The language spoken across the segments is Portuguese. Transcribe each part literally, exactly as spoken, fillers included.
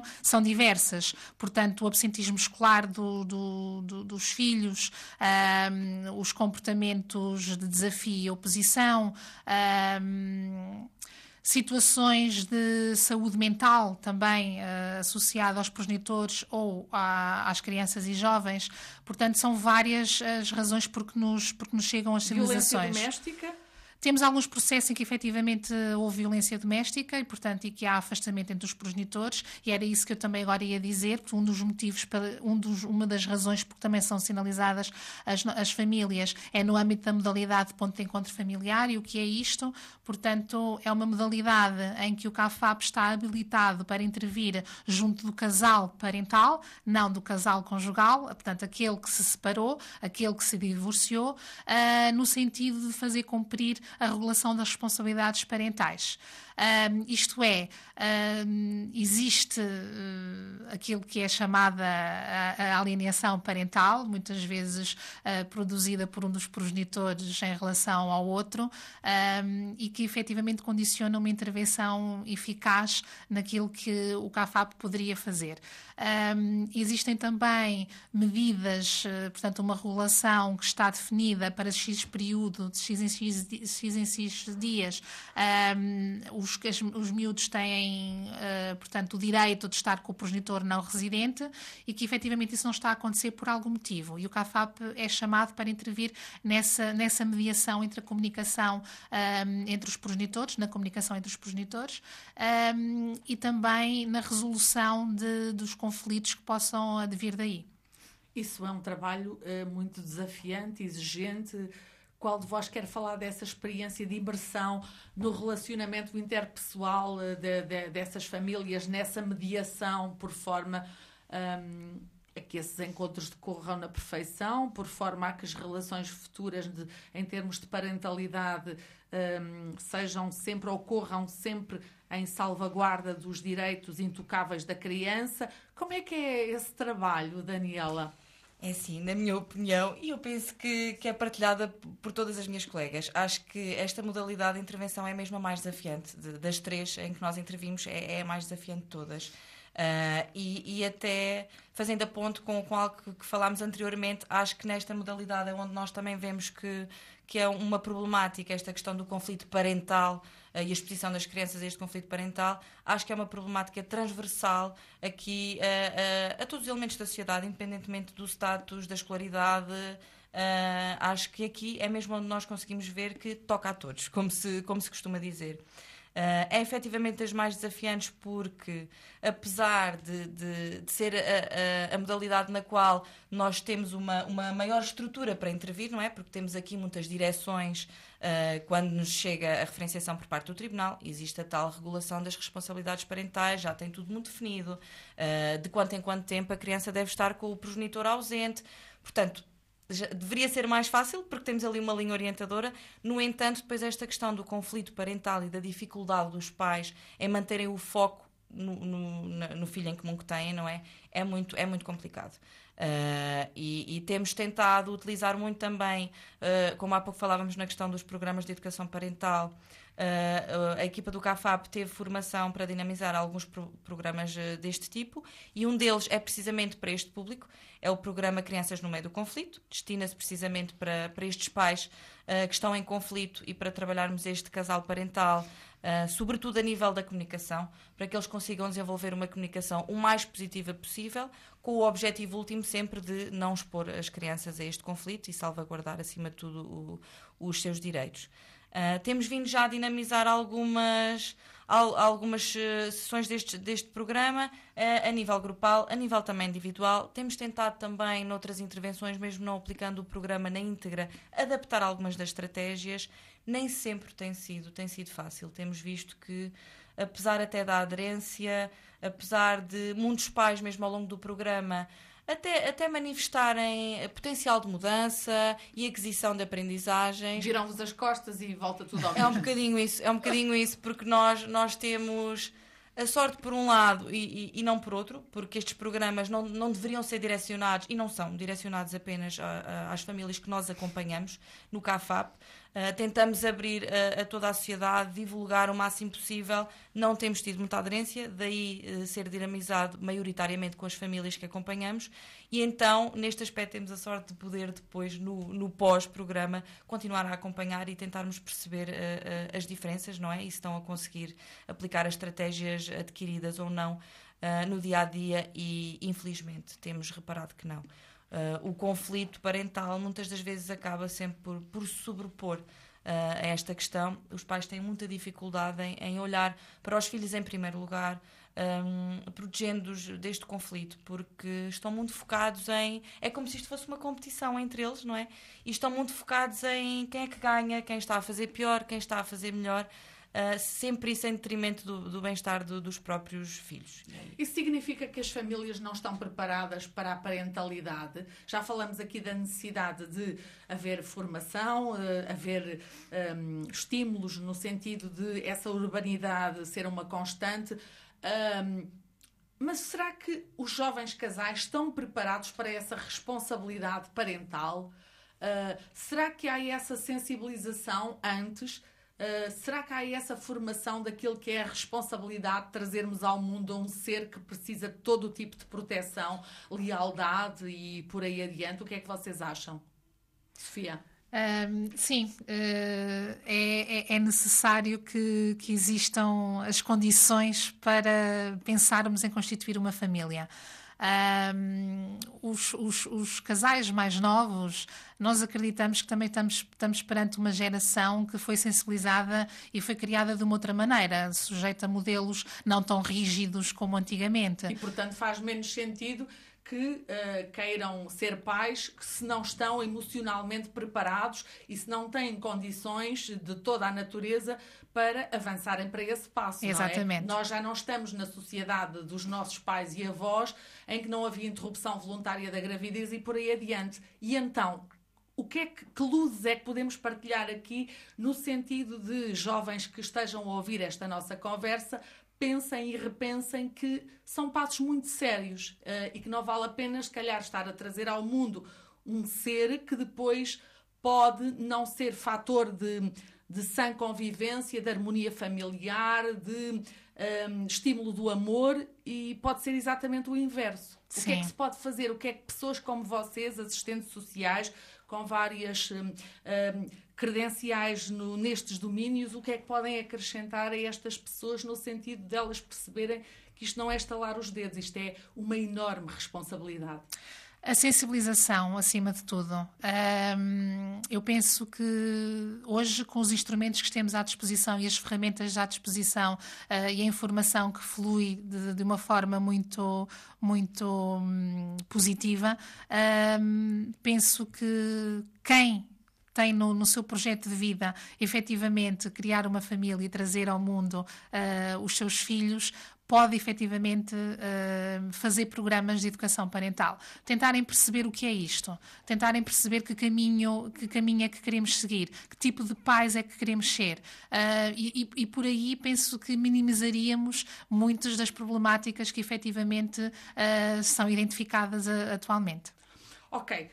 são diversas. Portanto, o absentismo escolar do, do, do, dos filhos, um, os comportamentos de desafio e oposição, um, situações de saúde mental também uh, associada aos progenitores ou a, às crianças e jovens. Portanto, são várias as razões porque nos, porque nos chegam as civilizações. Violência doméstica? Temos alguns processos em que efetivamente houve violência doméstica e, portanto, e que há afastamento entre os progenitores, e era isso que eu também agora ia dizer, porque um dos motivos, para, um dos, uma das razões porque também são sinalizadas as, as famílias é no âmbito da modalidade de ponto de encontro familiar. E o que é isto? Portanto, é uma modalidade em que o C A F A P está habilitado para intervir junto do casal parental, não do casal conjugal, portanto, aquele que se separou, aquele que se divorciou, uh, no sentido de fazer cumprir a regulação das responsabilidades parentais. Um, isto é, um, existe uh, aquilo que é chamada a, a alienação parental, muitas vezes uh, produzida por um dos progenitores em relação ao outro, um, e que efetivamente condiciona uma intervenção eficaz naquilo que o C A F A P poderia fazer. Um, existem também medidas, uh, portanto, uma regulação que está definida para X período, de X em X, X, em X dias. Um, Os, os miúdos têm, uh, portanto, o direito de estar com o progenitor não residente e que, efetivamente, isso não está a acontecer por algum motivo. E o C A F A P é chamado para intervir nessa, nessa mediação entre a comunicação um, entre os progenitores, na comunicação entre os progenitores um, e também na resolução de, dos conflitos que possam advir daí. Isso é um trabalho uh, muito desafiante, exigente. Qual de vós quer falar dessa experiência de imersão no relacionamento interpessoal de, de, dessas famílias, nessa mediação, por forma um, a que esses encontros decorram na perfeição, por forma a que as relações futuras, de, em termos de parentalidade, um, sejam sempre, ocorram sempre em salvaguarda dos direitos intocáveis da criança? Como é que é esse trabalho, Daniela? É assim, na minha opinião, e eu penso que, que é partilhada por todas as minhas colegas, acho que esta modalidade de intervenção é mesmo a mais desafiante. De, das três em que nós intervimos, é, é a mais desafiante de todas. Uh, e, e até, fazendo a ponto com, com algo que, que falámos anteriormente, acho que nesta modalidade é onde nós também vemos que, que é uma problemática, esta questão do conflito parental uh, e a exposição das crianças a este conflito parental, acho que é uma problemática transversal aqui uh, uh, a todos os elementos da sociedade, independentemente do status, da escolaridade. Uh, acho que aqui é mesmo onde nós conseguimos ver que toca a todos, como se, como se costuma dizer. Uh, é efetivamente das mais desafiantes porque, apesar de, de, de ser a, a, a modalidade na qual nós temos uma, uma maior estrutura para intervir, não é? Porque temos aqui muitas direções, uh, quando nos chega a referenciação por parte do Tribunal, existe a tal regulação das responsabilidades parentais, já tem tudo muito definido, uh, de quanto em quanto tempo a criança deve estar com o progenitor ausente. Portanto, já deveria ser mais fácil, porque temos ali uma linha orientadora. No entanto, depois esta questão do conflito parental e da dificuldade dos pais em manterem o foco no, no, no filho em comum que têm, não é? É muito, é muito complicado. Uh, e, e temos tentado utilizar muito também, uh, como há pouco falávamos na questão dos programas de educação parental, uh, uh, a equipa do C A F A P teve formação para dinamizar alguns pro- programas uh, deste tipo, e um deles é precisamente para este público, é o programa Crianças no Meio do Conflito, destina-se precisamente para, para estes pais uh, que estão em conflito e para trabalharmos este casal parental, Uh, sobretudo a nível da comunicação, para que eles consigam desenvolver uma comunicação o mais positiva possível, com o objetivo último sempre de não expor as crianças a este conflito e salvaguardar, acima de tudo, o, os seus direitos. Uh, temos vindo já a dinamizar algumas, al, algumas uh, sessões deste, deste programa, uh, a nível grupal, a nível também individual. Temos tentado também, noutras intervenções, mesmo não aplicando o programa na íntegra, adaptar algumas das estratégias. Nem sempre tem sido, tem sido fácil. Temos visto que, apesar até da aderência, apesar de muitos pais, mesmo ao longo do programa, até, até manifestarem potencial de mudança e aquisição de aprendizagens. Viram-vos as costas e volta tudo ao mesmo. É um bocadinho isso, é um bocadinho isso, porque nós, nós temos a sorte por um lado e, e, e não por outro, porque estes programas não, não deveriam ser direcionados, e não são direcionados apenas a, a, às famílias que nós acompanhamos no C A F A P. Uh, tentamos abrir a, a toda a sociedade, divulgar o máximo possível. Não temos tido muita aderência, daí uh, ser dinamizado maioritariamente com as famílias que acompanhamos. E então, neste aspecto, temos a sorte de poder depois, no, no pós-programa, continuar a acompanhar e tentarmos perceber uh, uh, as diferenças, não é? E se estão a conseguir aplicar as estratégias adquiridas ou não uh, no dia-a-dia, e infelizmente temos reparado que não. Uh, o conflito parental muitas das vezes acaba sempre por, por sobrepor uh, a esta questão. Os pais têm muita dificuldade em, em olhar para os filhos em primeiro lugar, um, protegendo-os deste conflito, porque estão muito focados em... É como se isto fosse uma competição entre eles, não é? E estão muito focados em quem é que ganha, quem está a fazer pior, quem está a fazer melhor. Uh, sempre isso em detrimento do, do bem-estar do, dos próprios filhos. Isso significa que as famílias não estão preparadas para a parentalidade? Já falamos aqui da necessidade de haver formação, uh, haver um, estímulos no sentido de essa urbanidade ser uma constante. Um, mas será que os jovens casais estão preparados para essa responsabilidade parental? Uh, será que há essa sensibilização antes? Uh, será que há essa formação daquilo que é a responsabilidade de trazermos ao mundo um ser que precisa de todo o tipo de proteção, lealdade e por aí adiante? O que é que vocês acham? Sofia? Um, sim, uh, é, é necessário que, que existam as condições para pensarmos em constituir uma família. Um, os, os, os casais mais novos, nós acreditamos que também estamos, estamos perante uma geração que foi sensibilizada e foi criada de uma outra maneira, sujeita a modelos não tão rígidos como antigamente. E, portanto, faz menos sentido que uh, queiram ser pais que se não estão emocionalmente preparados e se não têm condições de toda a natureza para avançarem para esse passo. Exatamente. Não é? Nós já não estamos na sociedade dos nossos pais e avós em que não havia interrupção voluntária da gravidez e por aí adiante. E então, o que é que, que luzes é que podemos partilhar aqui no sentido de jovens que estejam a ouvir esta nossa conversa pensem e repensem que são passos muito sérios uh, e que não vale a pena, se calhar, estar a trazer ao mundo um ser que depois pode não ser fator de, de sã convivência, de harmonia familiar, de um, estímulo do amor, e pode ser exatamente o inverso. Sim. O que é que se pode fazer? O que é que pessoas como vocês, assistentes sociais, com várias um, um, credenciais no, nestes domínios, o que é que podem acrescentar a estas pessoas no sentido de elas perceberem que isto não é estalar os dedos, isto é uma enorme responsabilidade? A sensibilização, acima de tudo. Um, eu penso que hoje, com os instrumentos que temos à disposição e as ferramentas à disposição uh, e a informação que flui de, de uma forma muito, muito um, positiva, um, penso que quem tem no, no seu projeto de vida, efetivamente, criar uma família e trazer ao mundo uh, os seus filhos, pode efetivamente uh, fazer programas de educação parental. Tentarem perceber o que é isto. Tentarem perceber que caminho, que caminho é que queremos seguir. Que tipo de pais é que queremos ser. Uh, e, e por aí penso que minimizaríamos muitas das problemáticas que efetivamente uh, são identificadas uh, atualmente. Ok.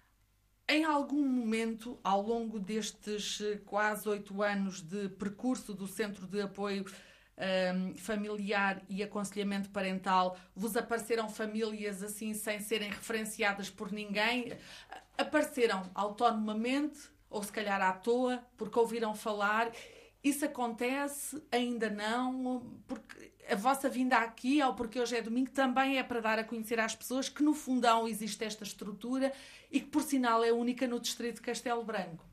Em algum momento, ao longo destes quase oito anos de percurso do Centro de Apoio Um, familiar e aconselhamento parental, vos apareceram famílias assim sem serem referenciadas por ninguém? Apareceram autonomamente ou se calhar à toa porque ouviram falar? Isso acontece? Ainda não? Porque a vossa vinda aqui, ao Porque Hoje é Domingo, também é para dar a conhecer às pessoas que no fundão existe esta estrutura e que por sinal é única no distrito de Castelo Branco.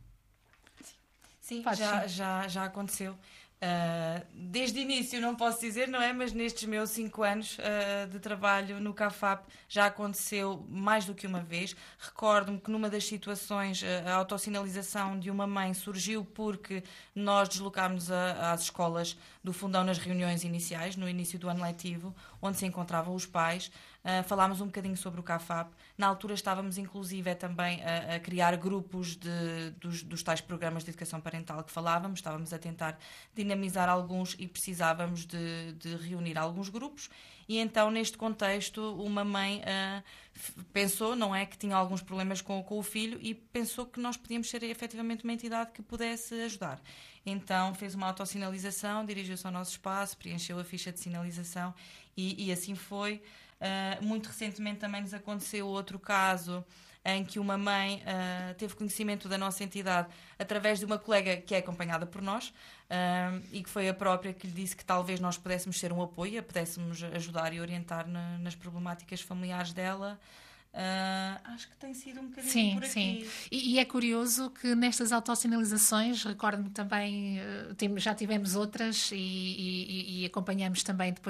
Sim, já, já, já aconteceu. Uh, desde o início, não posso dizer, não é? Mas nestes meus cinco anos uh, de trabalho no C A F A P já aconteceu mais do que uma vez. Recordo-me que numa das situações a autossinalização de uma mãe surgiu porque nós deslocámos a, às escolas do fundão nas reuniões iniciais, no início do ano letivo. onde se encontravam os pais. Uh, falámos um bocadinho sobre o C A F A P. Na altura estávamos, inclusive, é também a, a criar grupos de, dos, dos tais programas de educação parental que falávamos. Estávamos a tentar dinamizar alguns e precisávamos de, de reunir alguns grupos. E então, neste contexto, uma mãe uh, pensou, não é, que tinha alguns problemas com, com o filho e pensou que nós podíamos ser efetivamente uma entidade que pudesse ajudar. Então, fez uma autossinalização, dirigiu-se ao nosso espaço, preencheu a ficha de sinalização e, e assim foi. Uh, muito recentemente também nos aconteceu outro caso em que uma mãe uh, teve conhecimento da nossa entidade através de uma colega que é acompanhada por nós uh, e que foi a própria que lhe disse que talvez nós pudéssemos ser um apoio, a pudéssemos ajudar e orientar na, nas problemáticas familiares dela. Uh, acho que tem sido um bocadinho sim, por aqui. Sim, e, e é curioso que nestas autossinalizações, recordo-me também, uh, tem, já tivemos outras e, e, e acompanhamos também depois